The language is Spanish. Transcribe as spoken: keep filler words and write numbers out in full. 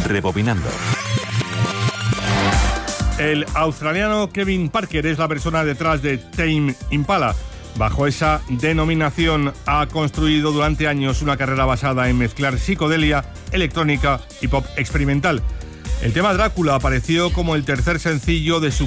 Rebobinando. El australiano Kevin Parker es la persona detrás de Tame Impala. Bajo esa denominación ha construido durante años una carrera basada en mezclar psicodelia, electrónica y pop experimental. El tema Drácula apareció como el tercer sencillo de su